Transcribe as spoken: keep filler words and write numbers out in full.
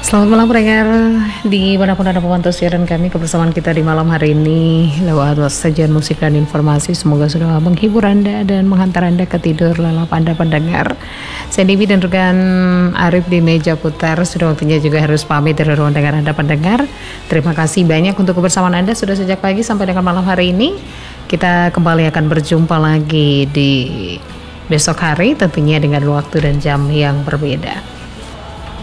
Selamat malam pendengar di manapun Anda memantau siaran kami. Kebersamaan kita di malam hari ini lewat sajian musik dan informasi, semoga sudah menghibur Anda dan menghantar Anda ke tidur lelap Anda pendengar. Saya Dewi dan rekan Arif di meja putar, sudah waktunya juga harus pamit dari ruang dengar Anda pendengar. Terima kasih banyak untuk kebersamaan Anda sudah sejak pagi sampai dengan malam hari ini. Kita kembali akan berjumpa lagi di besok hari, tentunya dengan waktu dan jam yang berbeda.